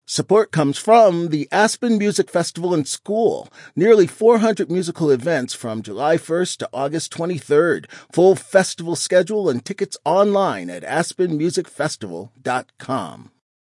Support comes from the Aspen Music Festival and School. Nearly 400 musical events from July 1st to August 23rd. Full festival schedule and tickets online at aspenmusicfestival.com.